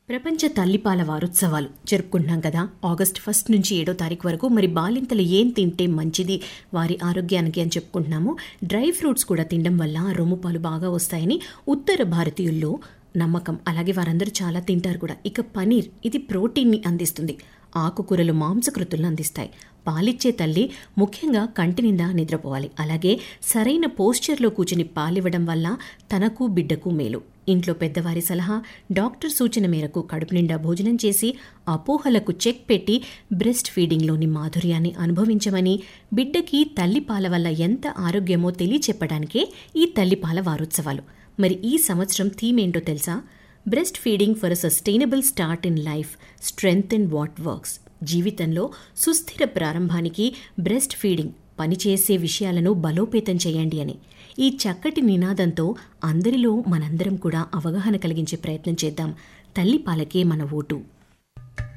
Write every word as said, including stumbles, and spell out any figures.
ప్రపంచ తల్లిపాల వారోత్సవాలు జరుపుకుంటున్నాం కదా. ఆగస్ట్ ఫస్ట్ నుంచి ఏడో తారీఖు వరకు. మరి బాలింతలు ఏం తింటే మంచిది వారి ఆరోగ్యానికి అని చెప్పుకుంటున్నాము. డ్రై ఫ్రూట్స్ కూడా తినడం వల్ల రొమ్ము పాలు బాగా వస్తాయని ఉత్తర భారతీయుల్లో నమ్మకం. అలాగే వారందరూ చాలా తింటారు కూడా. ఇక పనీర్, ఇది ప్రోటీన్ని అందిస్తుంది. ఆకుకూరలు మాంసకృతులను అందిస్తాయి. పాలిచ్చే తల్లి ముఖ్యంగా కంటి నిండా నిద్రపోవాలి. అలాగే సరైన పోస్చర్లో కూర్చుని పాలివ్వడం వల్ల తనకు బిడ్డకు మేలు. ఇంట్లో పెద్దవారి సలహా, డాక్టర్ సూచన మేరకు కడుపు నిండా భోజనం చేసి అపోహలకు చెక్ పెట్టి బ్రెస్ట్ ఫీడింగ్లోని మాధుర్యాన్ని అనుభవించమని, బిడ్డకి తల్లిపాల వల్ల ఎంత ఆరోగ్యమో తెలియచెప్పడానికే ఈ తల్లిపాల వారోత్సవాలు. మరి ఈ సంవత్సరం థీమ్ ఏంటో తెలుసా? Breast feeding for a sustainable start in life, strength in what works. జీవితంలో సుస్థిర ప్రారంభానికి బ్రెస్ట్ ఫీడింగ్ పనిచేసే విషయాలను బలోపేతం చేయండి అని. ఈ చక్కటి నినాదంతో అందరిలో మనందరం కూడా అవగాహన కలిగించే ప్రయత్నం చేద్దాం. తల్లిపాలకే మన ఓటు.